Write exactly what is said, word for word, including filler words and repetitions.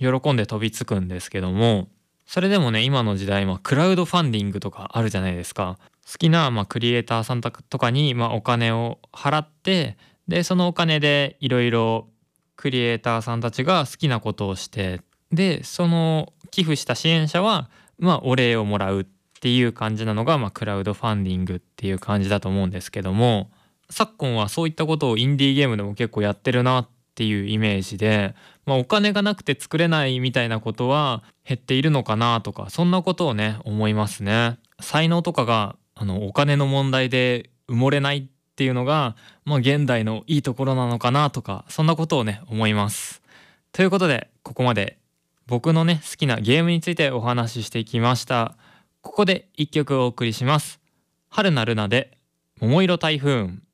喜んで飛びつくんですけども、それでもね、今の時代、まあ、クラウドファンディングとかあるじゃないですか。好きな、まあ、クリエイターさんとかとかに、まあ、お金を払って、で、そのお金でいろいろクリエイターさんたちが好きなことをして、で、その寄付した支援者は、まあ、お礼をもらうっていう感じなのが、まあ、クラウドファンディングっていう感じだと思うんですけども、昨今はそういったことをインディーゲームでも結構やってるなっていうイメージで、まあ、お金がなくて作れないみたいなことは減っているのかなとか、そんなことをね、思いますね。才能とかが、あの、お金の問題で埋もれないっていうのが、まあ、現代のいいところなのかなとか、そんなことをね、思います。ということで、ここまで僕のね、好きなゲームについてお話ししてきました。ここで一曲お送りします。春なるなで、桃色台風。